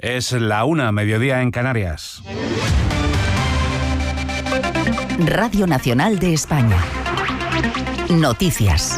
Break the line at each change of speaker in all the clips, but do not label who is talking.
Es la 1, mediodía en Canarias.
Radio Nacional de España. Noticias.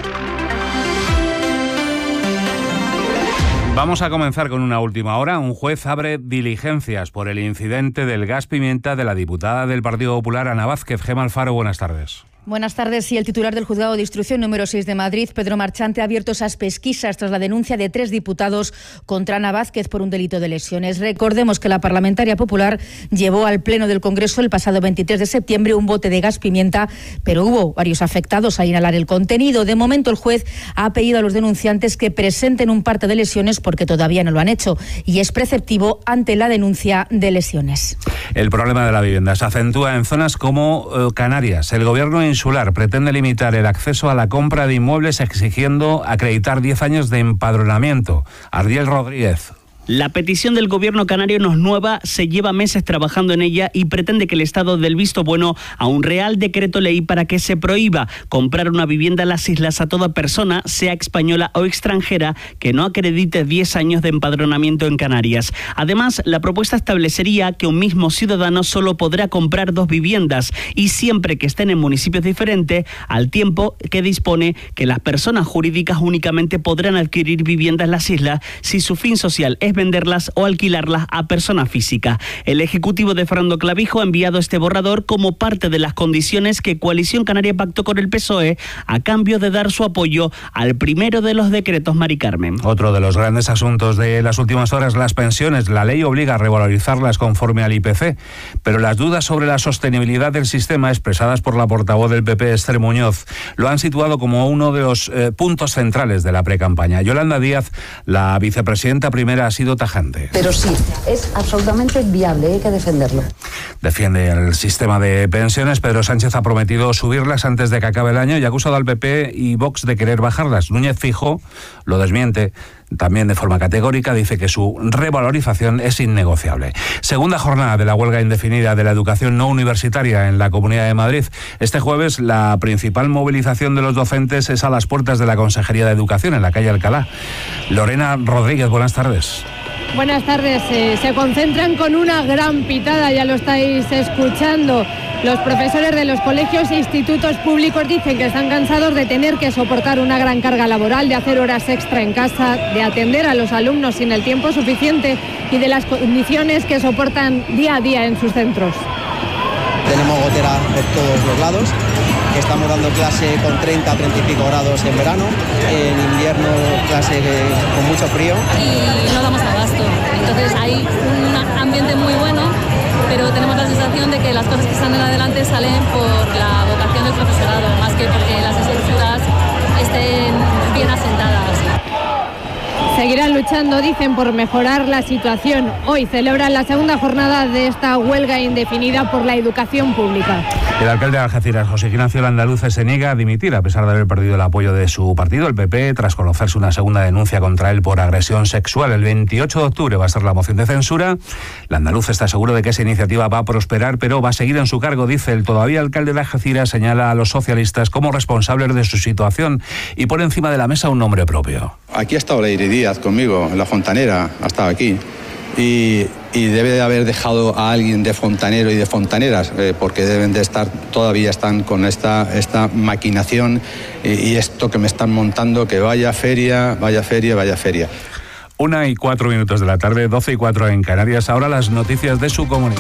Vamos a comenzar con una última hora. Un juez abre diligencias por el incidente del gas pimienta de la diputada del Partido Popular, Ana Vázquez. Gemma Alfaro, buenas tardes.
Buenas tardes. Sí, el titular del Juzgado de Instrucción número 6 de Madrid, Pedro Marchante, ha abierto esas pesquisas tras la denuncia de 3 diputados contra Ana Vázquez por un delito de lesiones. Recordemos que la parlamentaria popular llevó al Pleno del Congreso el pasado 23 de septiembre un bote de gas pimienta, pero hubo varios afectados a inhalar el contenido. De momento, el juez ha pedido a los denunciantes que presenten un parte de lesiones porque todavía no lo han hecho y es preceptivo ante la denuncia de lesiones.
El problema de la vivienda se acentúa en zonas como Canarias. El Gobierno insular pretende limitar el acceso a la compra de inmuebles exigiendo acreditar 10 años de empadronamiento. Ardiel Rodríguez.
La petición del gobierno canario no es nueva, se lleva meses trabajando en ella y pretende que el Estado dé el visto bueno a un real decreto ley para que se prohíba comprar una vivienda en las islas a toda persona, sea española o extranjera, que no acredite 10 años de empadronamiento en Canarias. Además, la propuesta establecería que un mismo ciudadano solo podrá comprar 2 viviendas y siempre que estén en municipios diferentes, al tiempo que dispone que las personas jurídicas únicamente podrán adquirir viviendas en las islas si su fin social es venderlas o alquilarlas a personas físicas. El Ejecutivo de Fernando Clavijo ha enviado este borrador como parte de las condiciones que Coalición Canaria pactó con el PSOE a cambio de dar su apoyo al primero de los decretos, Mari Carmen.
Otro de los grandes asuntos de las últimas horas, las pensiones. La ley obliga a revalorizarlas conforme al IPC, pero las dudas sobre la sostenibilidad del sistema expresadas por la portavoz del PP, Esther Muñoz, lo han situado como uno de los puntos centrales de la precampaña. Yolanda Díaz, la vicepresidenta primera, ha sido tajante.
Pero sí, es absolutamente viable, hay que defenderlo.
Defiende el sistema de pensiones. Pedro Sánchez ha prometido subirlas antes de que acabe el año y ha acusado al PP y Vox de querer bajarlas. Núñez Feijóo lo desmiente. También de forma categórica dice que su revalorización es innegociable. Segunda jornada de la huelga indefinida de la educación no universitaria en la Comunidad de Madrid. Este jueves la principal movilización de los docentes es a las puertas de la Consejería de Educación en la calle Alcalá. Lorena Rodríguez, buenas tardes.
Buenas tardes. Se concentran con una gran pitada, ya lo estáis escuchando. Los profesores de los colegios e institutos públicos dicen que están cansados de tener que soportar una gran carga laboral, de hacer horas extra en casa, de atender a los alumnos sin el tiempo suficiente y de las condiciones que soportan día a día en sus centros.
Tenemos gotera por todos los lados. Estamos dando clase con 30 a 30 y pico grados en verano, en invierno clase con mucho frío.
Y no damos abasto. Entonces hay un ambiente muy bueno, pero tenemos la sensación de que las cosas que salen adelante salen por la vocación del profesorado, más que porque las estructuras estén bien asentadas.
Seguirán luchando, dicen, por mejorar la situación. Hoy celebran la segunda jornada de esta huelga indefinida por la educación pública.
El alcalde de Algeciras, José Ignacio Landaluce, se niega a dimitir a pesar de haber perdido el apoyo de su partido, el PP, tras conocerse una segunda denuncia contra él por agresión sexual. El 28 de octubre va a ser la moción de censura. Landaluce está seguro de que esa iniciativa va a prosperar, pero va a seguir en su cargo, dice. El todavía alcalde de Algeciras señala a los socialistas como responsables de su situación y pone encima de la mesa un nombre propio.
Aquí ha estado Leire Díaz conmigo, en la Fontanera, ha estado aquí. Y debe de haber dejado a alguien de fontanero y de fontaneras, porque deben de estar, todavía están con esta maquinación y esto que me están montando, que vaya feria, vaya feria, vaya feria.
1:04 de la tarde, 12:04 en Canarias. Ahora las noticias de su comunidad.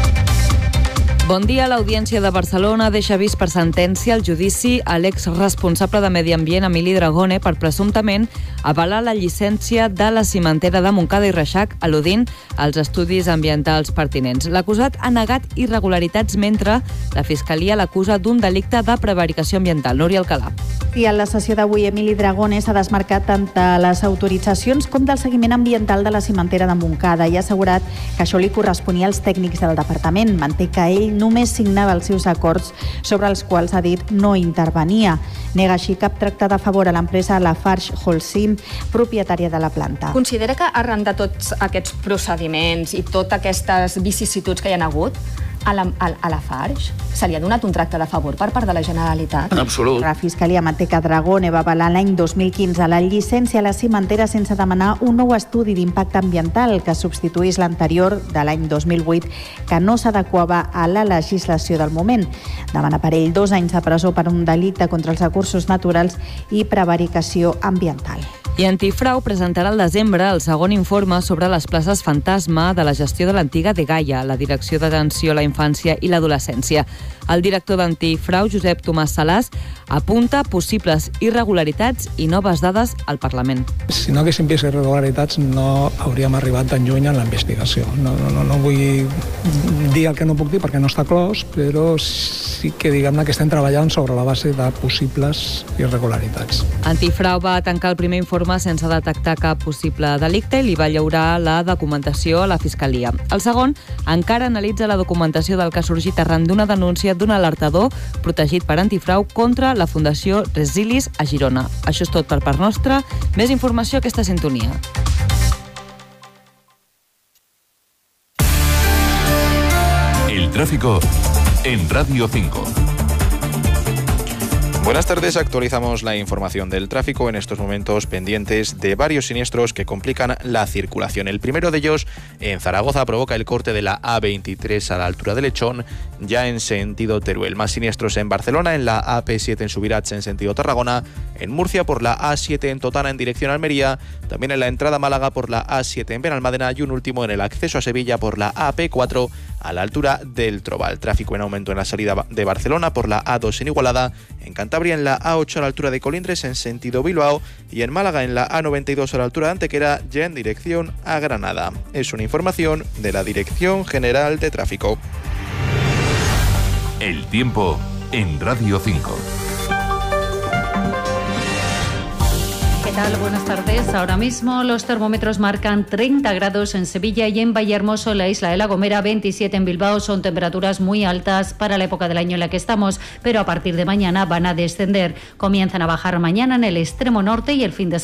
Bon dia. L'Audiència de Barcelona deixa vist per sentència el judici a l'exresponsable de Medi Ambient, Emili Dragone, per presumptament avalar la llicència de la cimentera de Montcada i Reixac, al·ludint als estudis ambientals pertinents. L'acusat ha negat irregularitats mentre la Fiscalia l'acusa d'un delicte de prevaricació ambiental. Núria Alcalà.
I en la sessió d'avui, Emili Dragone s'ha desmarcat tant de les autoritzacions com del seguiment ambiental de la cimentera de Montcada i ha assegurat que això li corresponia als tècnics del departament. Manté que ell només signava els seus acords sobre els quals ha dit no intervenia. Nega així cap tractat a favor a l'empresa Lafarge Holcim, propietària de la planta.
Considera que arran de tots aquests procediments i totes aquestes vicissituds que hi ha hagut, a la Farge? Se li ha donat un tracte de favor per part de la Generalitat?
En absolut.
La Fiscalia manté que Dragone va avalar l'any 2015 la llicència a la cimentera sense demanar un nou estudi d'impacte ambiental que substituís l'anterior de l'any 2008, que no s'adequava a la legislació del moment. Demana per ell 2 anys de presó per un delicte contra els recursos naturals i prevaricació ambiental.
I Antifrau presentarà al desembre el segon informe sobre les places fantasma de la gestió de l'antiga Degaia, la Direcció d'Atenció a la Infància i l'Adolescència. El director d'Antifrau, Josep Tomàs Salàs, apunta possibles irregularitats i noves dades al Parlament.
Si no haguéssim vist irregularitats no hauríem arribat tan lluny en la investigació. No vull dir el que no puc dir perquè no està clos, però sí que diguem-ne que estem treballant sobre la base de possibles irregularitats.
Antifrau va tancar el primer informe sense detectar cap possible delicte i li va lliurar la documentació a la Fiscalia. El segon encara analitza la documentació del que ha sorgit arran d'una denúncia d'un alertador protegit per Antifrau contra la Fundació Resilis a Girona. Això és tot per part nostra. Més informació a aquesta sintonia.
El tráfico en Radio 5.
Buenas tardes, actualizamos la información del tráfico en estos momentos pendientes de varios siniestros que complican la circulación. El primero de ellos en Zaragoza provoca el corte de la A23 a la altura de Lechón, ya en sentido Teruel. Más siniestros en Barcelona, en la AP7 en Subirats en sentido Tarragona, en Murcia por la A7 en Totana en dirección Almería, también en la entrada a Málaga por la A7 en Benalmádena y un último en el acceso a Sevilla por la AP4 a la altura del Trobal. Tráfico en aumento en la salida de Barcelona por la A2 en Igualada, en Cantabria en la A8 a la altura de Colindres en sentido Bilbao y en Málaga en la A92 a la altura de Antequera ya en dirección a Granada. Es una información de la Dirección General de Tráfico.
El tiempo en Radio 5.
¿Qué tal? Buenas tardes. Ahora mismo los termómetros marcan 30 grados en Sevilla y en Vallehermoso, en la isla de La Gomera, 27 en Bilbao. Son temperaturas muy altas para la época del año en la que estamos, pero a partir de mañana van a descender. Comienzan a bajar mañana en el extremo norte y el fin de semana